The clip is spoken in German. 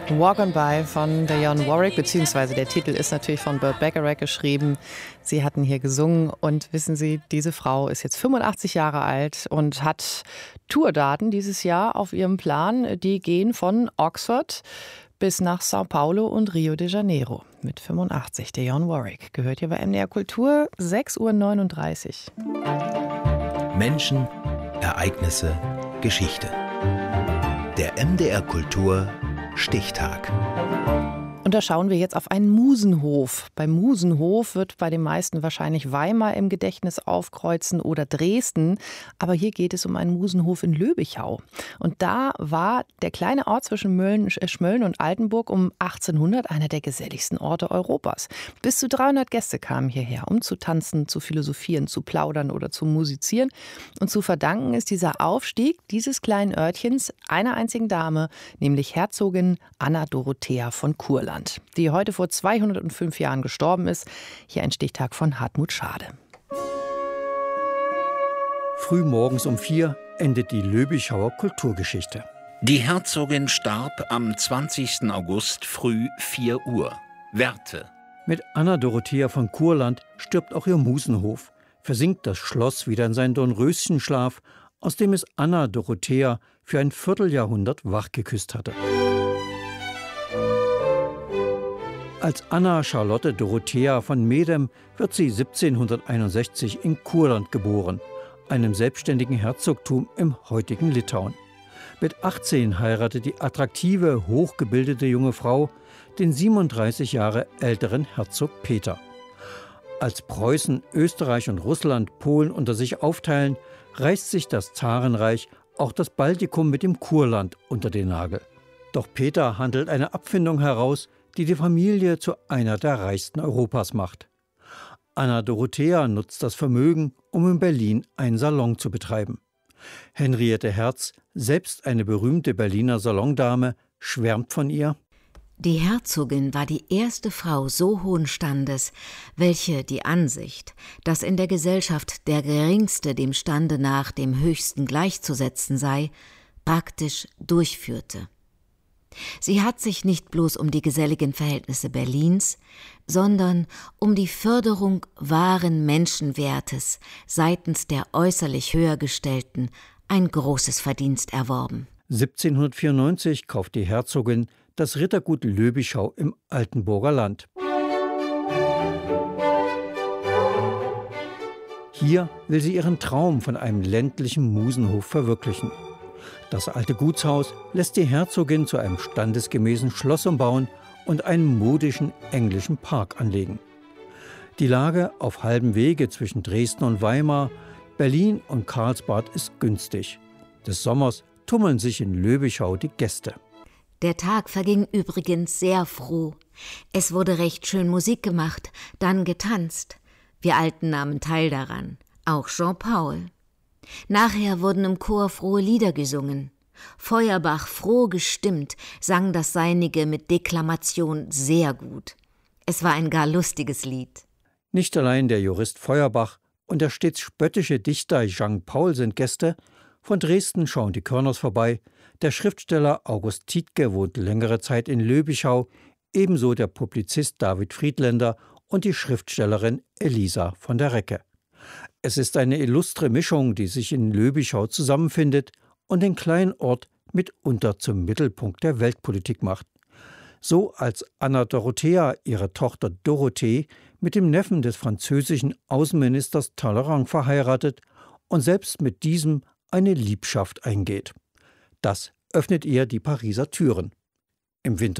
Walk on By von Dionne Warwick, beziehungsweise der Titel ist natürlich von Burt Bacharach geschrieben. Sie hatten hier gesungen und wissen Sie, diese Frau ist jetzt 85 Jahre alt und hat Tourdaten dieses Jahr auf ihrem Plan. Die gehen von Oxford bis nach Sao Paulo und Rio de Janeiro. Mit 85, Dionne Warwick. Gehört hier bei MDR Kultur, 6:39 Uhr. Menschen, Ereignisse, Geschichte. Der MDR Kultur Stichtag. Und da schauen wir jetzt auf einen Musenhof. Beim Musenhof wird bei den meisten wahrscheinlich Weimar im Gedächtnis aufkreuzen oder Dresden. Aber hier geht es um einen Musenhof in Löbichau. Und da war der kleine Ort zwischen Schmölln und Altenburg um 1800 einer der geselligsten Orte Europas. Bis zu 300 Gäste kamen hierher, um zu tanzen, zu philosophieren, zu plaudern oder zu musizieren. Und zu verdanken ist dieser Aufstieg dieses kleinen Örtchens einer einzigen Dame, nämlich Herzogin Anna Dorothea von Kurland, die heute vor 205 Jahren gestorben ist. Hier ein Stichtag von Hartmut Schade. Frühmorgens um 4 endet die Löbichauer Kulturgeschichte. Die Herzogin starb am 20. August früh 4 Uhr. Werte. Mit Anna Dorothea von Kurland stirbt auch ihr Musenhof, versinkt das Schloss wieder in seinen Dornröschenschlaf, aus dem es Anna Dorothea für ein Vierteljahrhundert wachgeküsst hatte. Als Anna Charlotte Dorothea von Medem wird sie 1761 in Kurland geboren, einem selbstständigen Herzogtum im heutigen Litauen. Mit 18 heiratet die attraktive, hochgebildete junge Frau den 37 Jahre älteren Herzog Peter. Als Preußen, Österreich und Russland Polen unter sich aufteilen, reißt sich das Zarenreich auch das Baltikum mit dem Kurland unter den Nagel. Doch Peter handelt eine Abfindung heraus, die die Familie zu einer der reichsten Europas macht. Anna Dorothea nutzt das Vermögen, um in Berlin einen Salon zu betreiben. Henriette Herz, selbst eine berühmte Berliner Salondame, schwärmt von ihr. Die Herzogin war die erste Frau so hohen Standes, welche die Ansicht, dass in der Gesellschaft der Geringste dem Stande nach dem Höchsten gleichzusetzen sei, praktisch durchführte. Sie hat sich nicht bloß um die geselligen Verhältnisse Berlins, sondern um die Förderung wahren Menschenwertes seitens der äußerlich Höhergestellten ein großes Verdienst erworben. 1794 kauft die Herzogin das Rittergut Löbichau im Altenburger Land. Hier will sie ihren Traum von einem ländlichen Musenhof verwirklichen. Das alte Gutshaus lässt die Herzogin zu einem standesgemäßen Schloss umbauen und einen modischen englischen Park anlegen. Die Lage auf halbem Wege zwischen Dresden und Weimar, Berlin und Karlsbad ist günstig. Des Sommers tummeln sich in Löbichau die Gäste. Der Tag verging übrigens sehr froh. Es wurde recht schön Musik gemacht, dann getanzt. Wir Alten nahmen teil daran, auch Jean-Paul. Nachher wurden im Chor frohe Lieder gesungen. Feuerbach, froh gestimmt, sang das Seinige mit Deklamation sehr gut. Es war ein gar lustiges Lied. Nicht allein der Jurist Feuerbach und der stets spöttische Dichter Jean-Paul sind Gäste. Von Dresden schauen die Körners vorbei. Der Schriftsteller August Tiedtke wohnt längere Zeit in Löbichau, ebenso der Publizist David Friedländer und die Schriftstellerin Elisa von der Recke. Es ist eine illustre Mischung, die sich in Löbichau zusammenfindet und den kleinen Ort mitunter zum Mittelpunkt der Weltpolitik macht. So als Anna Dorothea ihre Tochter Dorothee mit dem Neffen des französischen Außenministers Talleyrand verheiratet und selbst mit diesem eine Liebschaft eingeht. Das öffnet ihr die Pariser Türen. Im Winter